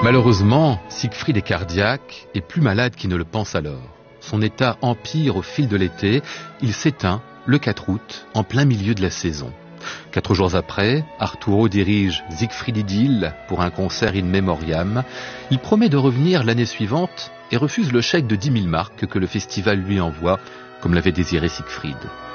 Malheureusement, Siegfried est cardiaque et plus malade qu'il ne le pense alors. Son état empire au fil de l'été, il s'éteint le 4 août, en plein milieu de la saison. 4 jours après, Arturo dirige Siegfried pour un concert in memoriam. Il promet de revenir l'année suivante et refuse le chèque de 10 000 marks que le festival lui envoie, comme l'avait désiré Siegfried.